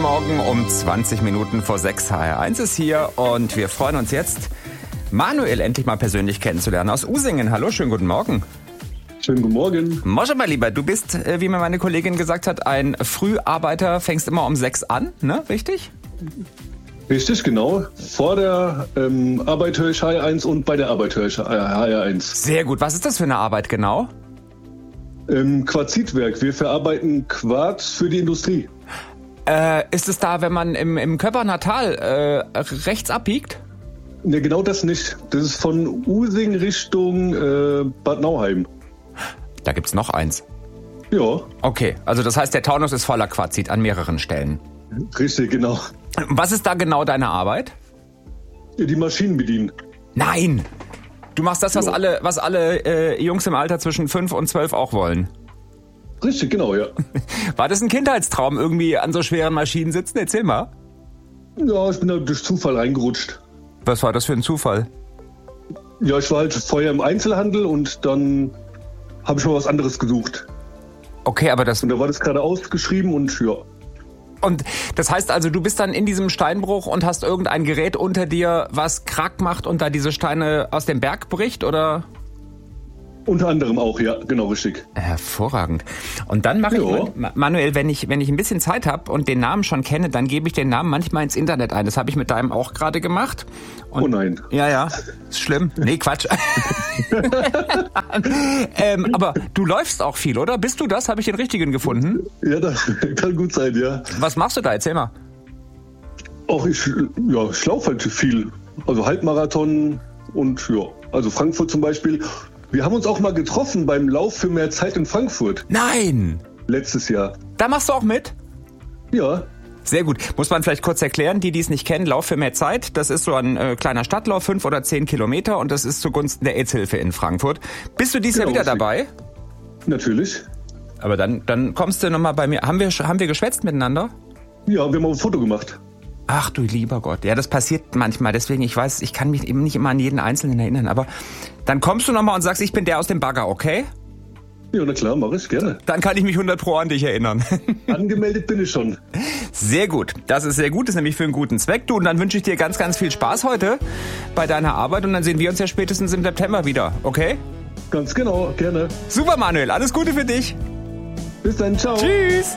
Morgen um 20 Minuten vor 6. HR1 ist hier und wir freuen uns jetzt, Manuel endlich mal persönlich kennenzulernen aus Usingen. Hallo, schönen guten Morgen. Schönen guten Morgen. Mosche, mein Lieber, du bist, wie mir meine Kollegin gesagt hat, ein Früharbeiter, fängst immer um 6 an, ne? Richtig? Richtig, genau. Vor der Arbeit höre ich HR1 und bei der Arbeit höre ich HR1. Sehr gut. Was ist das für eine Arbeit genau? Quarzitwerk. Wir verarbeiten Quarz für die Industrie. Ist es da, wenn man im Köpperner rechts abbiegt? Ne, genau das nicht. Das ist von Using Richtung Bad Nauheim. Da gibt's noch eins. Ja. Okay, also das heißt, der Taunus ist voller Quarzit an mehreren Stellen. Richtig, genau. Was ist da genau deine Arbeit? Die Maschinen bedienen. Nein! Du machst das, was alle Jungs im Alter zwischen 5 und 12 auch wollen. Richtig, genau, ja. War das ein Kindheitstraum, irgendwie an so schweren Maschinen sitzen? Erzähl mal. Ja, ich bin da durch Zufall reingerutscht. Was war das für ein Zufall? Ja, ich war halt vorher im Einzelhandel und dann habe ich mal was anderes gesucht. Okay, aber das... Und da war das gerade ausgeschrieben und ja. Und das heißt also, du bist dann in diesem Steinbruch und hast irgendein Gerät unter dir, was Krack macht und da diese Steine aus dem Berg bricht, oder? Unter anderem auch, ja, genau, richtig. Hervorragend. Und dann mache ich, Manuel, wenn ich ein bisschen Zeit habe und den Namen schon kenne, dann gebe ich den Namen manchmal ins Internet ein. Das habe ich mit deinem auch gerade gemacht. Und, oh nein. Ja, ist schlimm. Nee, Quatsch. Aber du läufst auch viel, oder? Bist du das? Habe ich den richtigen gefunden? Ja, das kann gut sein, ja. Was machst du da? Erzähl mal. Auch ich laufe halt viel. Also Halbmarathon und ja, also Frankfurt zum Beispiel. Wir haben uns auch mal getroffen beim Lauf für mehr Zeit in Frankfurt. Nein! Letztes Jahr. Da machst du auch mit? Ja. Sehr gut. Muss man vielleicht kurz erklären, die es nicht kennen, Lauf für mehr Zeit. Das ist so ein kleiner Stadtlauf, 5 oder 10 Kilometer und das ist zugunsten der AIDS-Hilfe in Frankfurt. Bist du dieses Jahr wieder dabei? Natürlich. Aber dann kommst du nochmal bei mir. Haben wir geschwätzt miteinander? Ja, wir haben auch ein Foto gemacht. Ach du lieber Gott. Ja, das passiert manchmal. Deswegen, ich weiß, ich kann mich eben nicht immer an jeden Einzelnen erinnern. Aber dann kommst du nochmal und sagst, ich bin der aus dem Bagger, okay? Ja, na klar, mach ich gerne. Dann kann ich mich 100% an dich erinnern. Angemeldet bin ich schon. Sehr gut. Das ist sehr gut. Das ist nämlich für einen guten Zweck. Du, und dann wünsche ich dir ganz, ganz viel Spaß heute bei deiner Arbeit. Und dann sehen wir uns ja spätestens im September wieder, okay? Ganz genau, gerne. Super, Manuel. Alles Gute für dich. Bis dann, ciao. Tschüss.